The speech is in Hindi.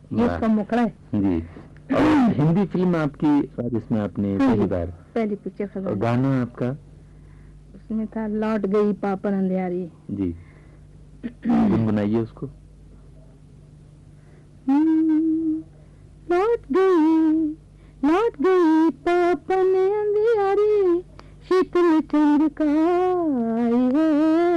ये उसका मुखड़ा है जी। और हिंदी फिल्म आपकी, जिसमें आपने पहली बार, पहली पिक्चर था। गाना आपका उसमें था लौट गई पापन अंधियारी जी, गुनगुनाइए उसको। लौट गई पापन अंधियारी शीतल चंद्रिका आई है